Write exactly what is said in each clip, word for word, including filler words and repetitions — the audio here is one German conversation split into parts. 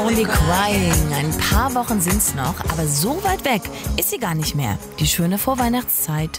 Only Crying. Ein paar Wochen sind's noch, aber so weit weg ist sie gar nicht mehr. Die schöne Vorweihnachtszeit.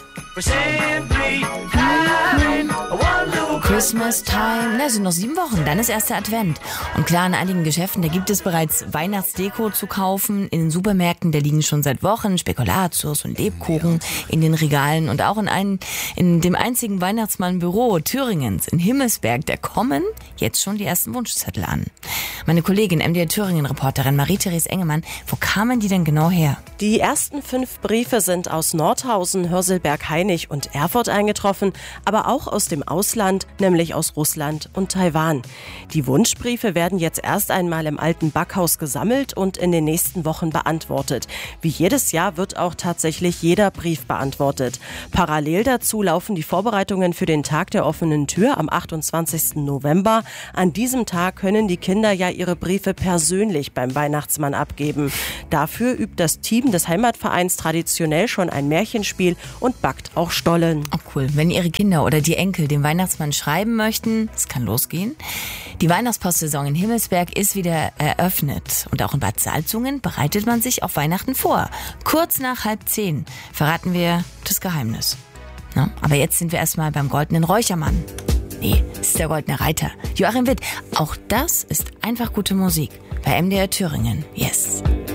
Christmas Time. Na, sind noch sieben Wochen, dann ist erster Advent. Und klar, in einigen Geschäften, da gibt es bereits Weihnachtsdeko zu kaufen. In den Supermärkten, da liegen schon seit Wochen Spekulatius und Lebkuchen in den Regalen. Und auch in, einen, in dem einzigen Weihnachtsmannbüro Thüringens in Himmelsberg, da kommen jetzt schon die ersten Wunschzettel an. Meine Kollegin, M D R Thüringen-Reporterin Marie-Therese Engemann, wo kamen die denn genau her? Die ersten fünf Briefe sind aus Nordhausen, Hörselberg-Hainich und Erfurt eingetroffen, aber auch aus dem Ausland, nämlich aus Russland und Taiwan. Die Wunschbriefe werden jetzt erst einmal im alten Backhaus gesammelt und in den nächsten Wochen beantwortet. Wie jedes Jahr wird auch tatsächlich jeder Brief beantwortet. Parallel dazu laufen die Vorbereitungen für den Tag der offenen Tür am achtundzwanzigsten November. An diesem Tag können die Kinder ja ihre Briefe persönlich beim Weihnachtsmann abgeben. Dafür übt das Team des Heimatvereins traditionell schon ein Märchenspiel und backt auch Stollen. Oh cool, wenn Ihre Kinder oder die Enkel dem Weihnachtsmann schreiben möchten, es kann losgehen. Die Weihnachtspostsaison in Himmelsberg ist wieder eröffnet. Und auch in Bad Salzungen bereitet man sich auf Weihnachten vor. Kurz nach halb zehn verraten wir das Geheimnis. Na, aber jetzt sind wir erstmal beim goldenen Räuchermann. Nee, das ist der goldene Reiter. Joachim Witt. Auch das ist einfach gute Musik bei M D R Thüringen. Yes.